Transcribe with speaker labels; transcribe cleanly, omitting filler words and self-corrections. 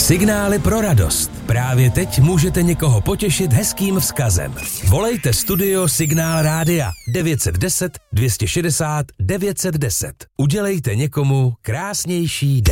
Speaker 1: Signály pro radost. Právě teď můžete někoho potěšit hezkým vzkazem. Volejte Studio Signál Rádia 910 260 910. Udělejte někomu krásnější den.